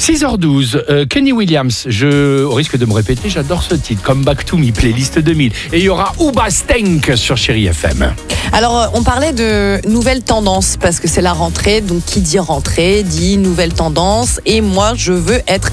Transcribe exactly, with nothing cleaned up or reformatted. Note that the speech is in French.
six heures douze, euh, Kenny Williams, je, au risque de me répéter, j'adore ce titre, Come Back to Me, playlist deux mille. Et il y aura Uba Stank sur Chérie F M. Alors, on parlait de nouvelles tendances parce que c'est la rentrée. Donc, qui dit rentrée dit nouvelle tendance. Et moi, je veux être